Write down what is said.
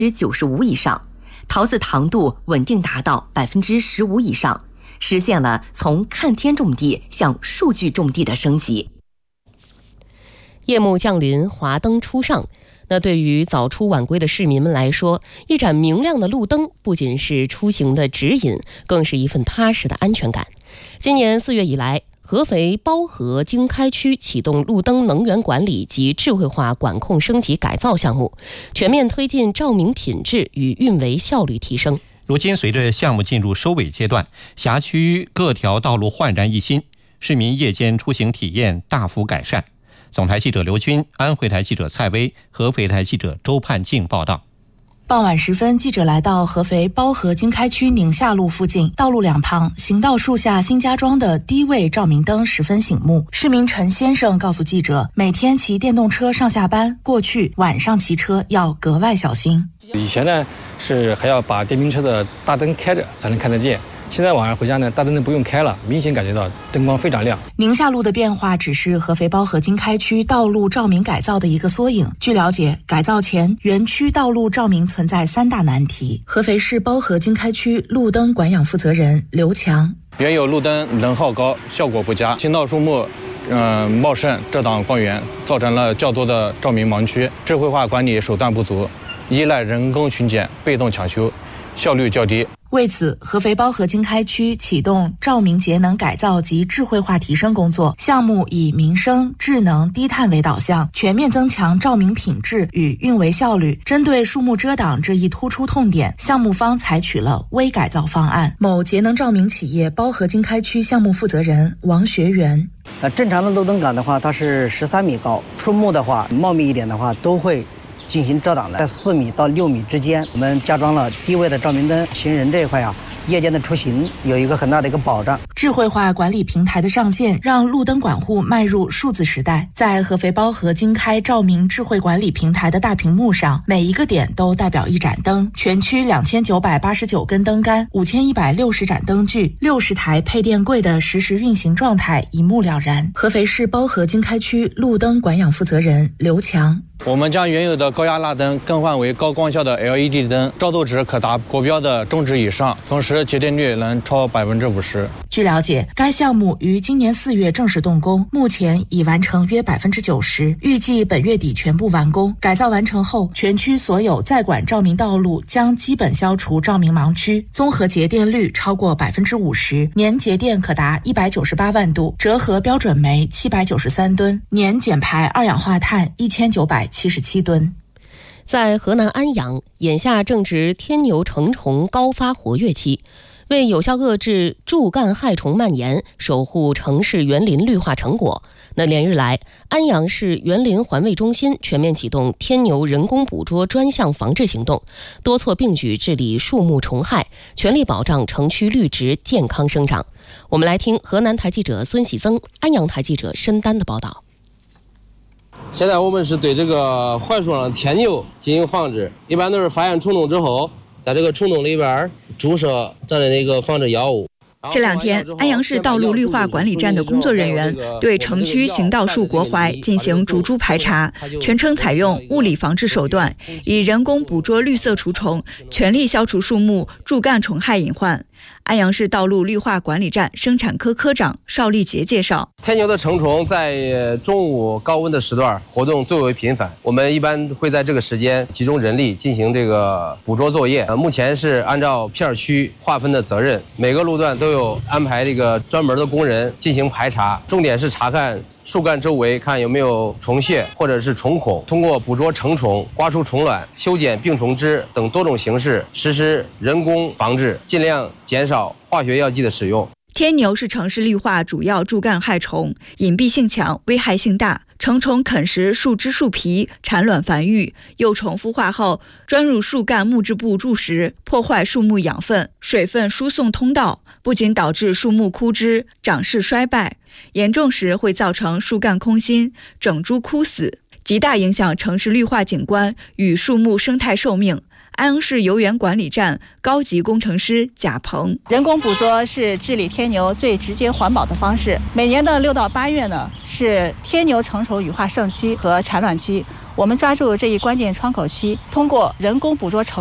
95%以上，桃子糖度稳定达到15%以上，实现了从看天种地向数据种地的升级。 夜幕降临，华灯初上。那对于早出晚归的市民们来说，一盏明亮的路灯不仅是出行的指引，更是一份踏实的安全感。今年4月以来，合肥包河经开区启动路灯能源管理及智慧化管控升级改造项目，全面推进照明品质与运维效率提升。 如今随着项目进入收尾阶段，辖区各条道路焕然一新，市民夜间出行体验大幅改善。总台记者刘军、安徽台记者蔡薇、合肥台记者周盼静报道。 傍晚时分，记者来到合肥包河经开区宁夏路附近，道路两旁行道树下新加装的低位照明灯十分醒目。市民陈先生告诉记者，每天骑电动车上下班，过去晚上骑车要格外小心。 以前呢是还要把电瓶车的大灯开着才能看得见，现在晚上回家呢，大灯都不用开了，明显感觉到灯光非常亮。 宁夏路的变化只是合肥包河经开区道路照明改造的一个缩影。据了解，改造前园区道路照明存在3大难题。合肥市包河经开区路灯管养负责人刘强： 原有路灯能耗高，效果不佳，行道树木茂盛，遮挡光源，造成了较多的照明盲区。智慧化管理手段不足，依赖人工巡检、被动抢修，效率较低。 为此，合肥包河经开区启动照明节能改造及智慧化提升工作，项目以民生、智能、低碳为导向，全面增强照明品质与运维效率。针对树木遮挡这一突出痛点，项目方采取了微改造方案。某节能照明企业包河经开区项目负责人王学元： 正常的路灯杆的话，它是13米高，树木的话茂密一点的话都会进行遮挡的，在4米到6米之间，我们加装了低位的照明灯，行人这一块夜间的出行有一个很大的一个保障。 智慧化管理平台的上线，让路灯管户迈入数字时代。在合肥包河经开照明智慧管理平台的大屏幕上，每一个点都代表一盏灯，全区2989根灯杆，5160盏灯具，60台配电柜的实时运行状态一目了然。合肥市包河经开区路灯管养负责人刘强： 我们将原有的高压蜡灯更换为高光效的 LED 灯，照度值可达国标的中值以上，同时节电率能超50%。 据了解，该项目于今年4月正式动工，目前已完成约90%，预计本月底全部完工。改造完成后，全区所有在管照明道路将基本消除照明盲区，综合节电率超过50%，年节电可达198万度，折合标准煤793吨，年减排二氧化碳1977吨。 在河南安阳，眼下正值天牛成虫高发活跃期，为有效遏制柱干害虫蔓延，守护城市园林绿化成果，连日来，安阳市园林环卫中心全面启动天牛人工捕捉专项防治行动，多措并举治理树木虫害，全力保障城区绿植健康生长。我们来听河南台记者孙喜增、安阳台记者申丹的报道。 现在我们是对这个槐树上的天牛进行防治，一般都是发现虫洞之后，在这个虫洞里边注射咱的那个防治药物。 这2天，安阳市道路绿化管理站的工作人员对城区行道树国槐进行逐株排查，全程采用物理防治手段，以人工捕捉绿色除虫，全力消除树木柱干虫害隐患。安阳市道路绿化管理站生产科科长邵立杰介绍， 天牛的成虫在中午高温的时段活动最为频繁，我们一般会在这个时间集中人力进行这个捕捉作业。目前是按照片区划分的责任，每个路段都有安排这个专门的工人进行排查，重点是查看树干周围看有没有虫屑或者是虫孔，通过捕捉成虫、刮除虫卵、修剪病虫枝等多种形式实施人工防治，尽量减少化学药剂的使用。 天牛是城市绿化主要柱干害虫，隐蔽性强，危害性大。成虫啃食树枝树皮，产卵繁育，幼虫孵化后钻入树干木质部筑食，破坏树木养分、水分输送通道，不仅导致树木枯枝、长势衰败，严重时会造成树干空心、整株枯死，极大影响城市绿化景观与树木生态寿命。 安阳市油源管理站高级工程师贾鹏。 人工捕捉是治理天牛最直接环保的方式。每年的6到8月呢，是天牛成熟羽化盛期和产卵期。我们抓住这一关键窗口期，通过人工捕捉成